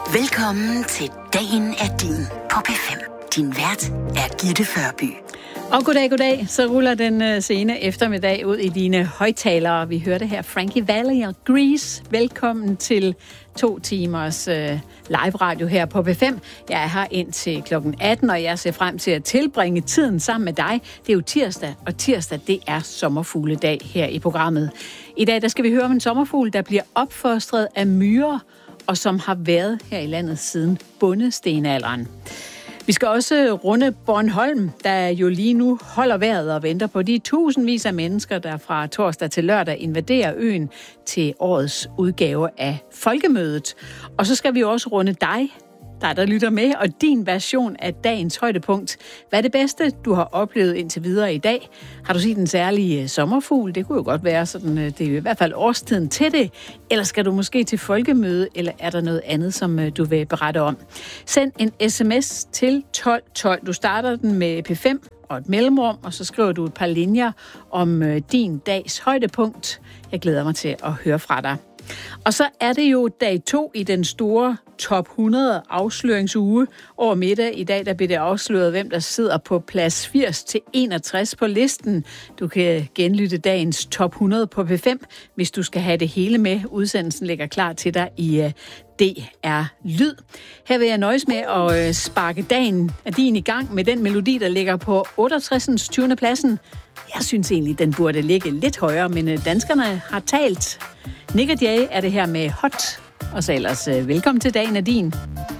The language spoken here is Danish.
Velkommen til Dagen er din på P5. Din vært er Gitte Førby. Og goddag. Så ruller den sene eftermiddag ud i dine højttalere. Vi hørte her Frankie Valli og Grease. Velkommen til 2 timers live radio her på P5. Jeg er her indtil klokken 18, og jeg ser frem til at tilbringe tiden sammen med dig. Det er jo tirsdag, og tirsdag det er sommerfugledag her i programmet. I dag der skal vi høre om en sommerfugl, der bliver opfostret af myrer, og som har været her i landet siden bondestenalderen. Vi skal også runde Bornholm, der jo lige nu holder vejret og venter på de tusindvis af mennesker, der fra torsdag til lørdag invaderer øen til årets udgave af Folkemødet. Og så skal vi også runde dig, der lytter med, og din version af dagens højdepunkt. Hvad er det bedste, du har oplevet indtil videre i dag? Har du set en særlig sommerfugl? Det kunne jo godt være sådan, det er jo i hvert fald årstiden til det. Eller skal du måske til Folkemøde, eller er der noget andet, som du vil berette om? Send en sms til 1212. Du starter den med P5 og et mellemrum, og så skriver du et par linjer om din dags højdepunkt. Jeg glæder mig til at høre fra dig. Og så er det jo dag 2 i den store top 100 afsløringsuge over middag. I dag der bliver det afsløret, hvem der sidder på plads 80-61 på listen. Du kan genlytte dagens top 100 på P5, hvis du skal have det hele med. Udsendelsen ligger klar til dig i DR Lyd. Her vil jeg nøjes med at sparke dagen af din i gang med den melodi, der ligger på 68. 20. pladsen. Jeg synes egentlig, den burde ligge lidt højere, men danskerne har talt. Nick og Jay er det her med Hot. Og så ellers velkommen til Dagen er din.